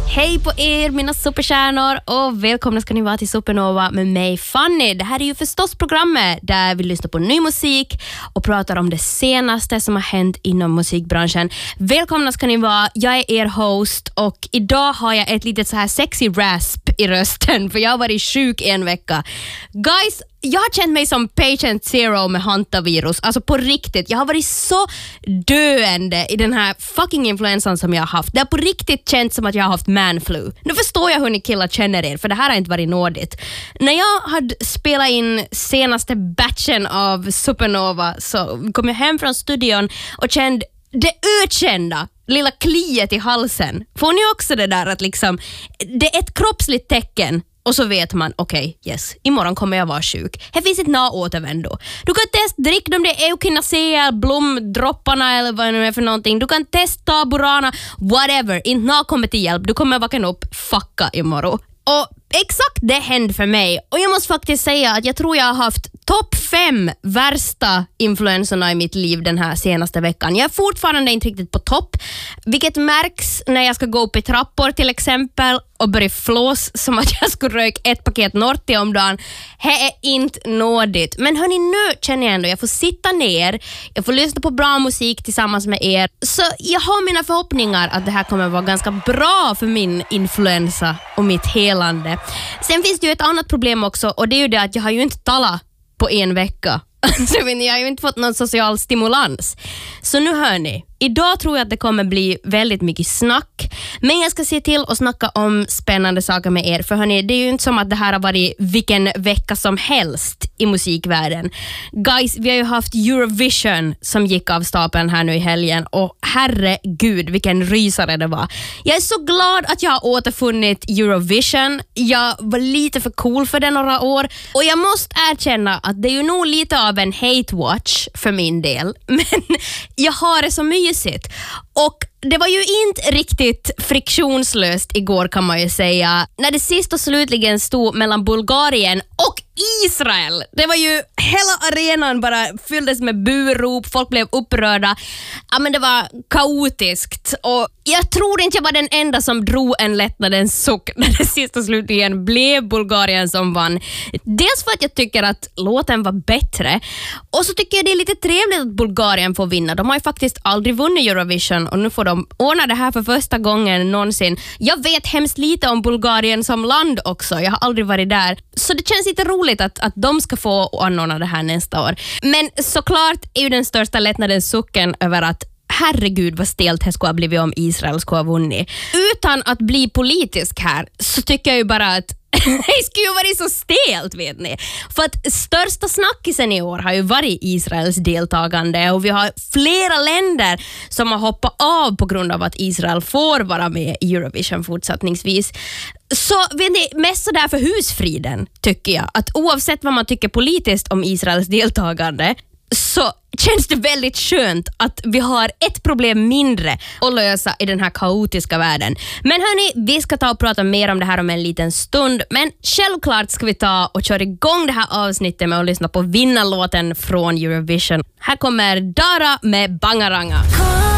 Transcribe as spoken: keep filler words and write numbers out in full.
Hej på er mina superstjärnor och välkomna ska ni vara till Supernova med mig Fanny. Det här är ju förstås programmet där vi lyssnar på ny musik och pratar om det senaste som har hänt inom musikbranschen. Välkomna ska ni vara, jag är er host och idag har jag ett litet så här sexy rasp i rösten för jag har varit sjuk en vecka. Guys, jag har känt mig som patient zero med hantavirus. Alltså på riktigt, jag har varit så döende i den här fucking influensan som jag har haft. Det har på riktigt känts som att jag har haft manflu. Nu förstår jag hur ni killar känner er, för det här har inte varit nådigt. När jag hade spelat in senaste batchen av Supernova så kom jag hem från studion och kände det ökända lilla kliet i halsen. Får ni också det där att liksom, det är ett kroppsligt tecken. Och så vet man, okej, okay, yes, imorgon kommer jag vara sjuk. Här finns ett nå återvändo. Du kan testa dricka de där eukinacea, blomdropparna eller vad det nu är för någonting. Du kan testa burana, whatever. Inte nå kommer till hjälp. Du kommer vakna upp, fucka imorgon. Och exakt det hände för mig. Och jag måste faktiskt säga att jag tror jag har haft topp fem värsta influenserna i mitt liv den här senaste veckan. Jag är fortfarande inte riktigt på topp, vilket märks när jag ska gå upp i trappor till exempel och börja flås som att jag skulle röka ett paket Norti om dagen. Det är inte nådigt. Men hörni, nu känner jag ändå jag får sitta ner, jag får lyssna på bra musik tillsammans med er. Så jag har mina förhoppningar att det här kommer vara ganska bra för min influensa och mitt helande. Sen finns det ju ett annat problem också, och det är ju det att jag har ju inte talat på en vecka. Så jag har ju inte fått någon social stimulans. Så nu hör ni, idag tror jag att det kommer bli väldigt mycket snack. Men jag ska se till att snacka om spännande saker med er. För hörni, det är ju inte som att det här har varit vilken vecka som helst i musikvärlden. Guys, vi har ju haft Eurovision som gick av stapeln här nu i helgen. Och herregud, vilken rysare det var. Jag är så glad att jag har återfunnit Eurovision. Jag var lite för cool för det några år. Och jag måste erkänna att det är ju nog lite av en hate watch för min del. Men jag har det så mysigt. Och det var ju inte riktigt friktionslöst igår kan man ju säga. När det sist och slutligen stod mellan Bulgarien och Israel. Det var ju, hela arenan bara fylldes med burop, folk blev upprörda. Ja, men det var kaotiskt. Och jag tror inte jag var den enda som drog en lättnadens suck när det sist och slutligen blev Bulgarien som vann. Dels för att jag tycker att låten var bättre. Och så tycker jag det är lite trevligt att Bulgarien får vinna. De har ju faktiskt aldrig vunnit Eurovision och nu får de ordna det här för första gången någonsin. Jag vet hemskt lite om Bulgarien som land också. Jag har aldrig varit där. Så det känns lite roligt att, att de ska få anordna det här nästa år. Men såklart är ju den största lättnaden sucken över att herregud vad stelt det skulle ha blivit om Israel skulle ha vunnit. Utan att bli politisk här så tycker jag ju bara att det skulle ju varit så stelt, vet ni. För att största snackisen i år har ju varit Israels deltagande och vi har flera länder som har hoppat av på grund av att Israel får vara med i Eurovision fortsättningsvis. Så vet ni, mest så där för husfriden tycker jag att oavsett vad man tycker politiskt om Israels deltagande så känns det väldigt skönt att vi har ett problem mindre att lösa i den här kaotiska världen. Men hörni, vi ska ta och prata mer om det här om en liten stund. Men självklart ska vi ta och köra igång det här avsnittet med att lyssna på vinnarlåten från Eurovision. Här kommer Dara med Bangaranga.